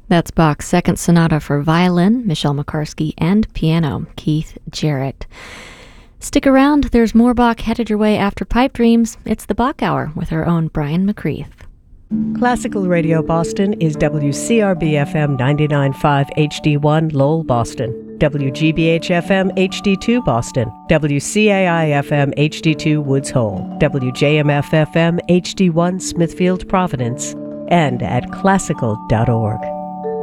That's Bach's Second Sonata for violin, Michelle Makarsky, and piano, Keith Jarrett. Stick around, there's more Bach headed your way after Pipe Dreams. It's the Bach Hour with our own Brian McCreath. Classical Radio Boston is WCRB-FM 99.5 HD1 Lowell, Boston, WGBH-FM HD2 Boston, WCAI-FM HD2 Woods Hole, WJMF-FM HD1 Smithfield, Providence, and at classical.org.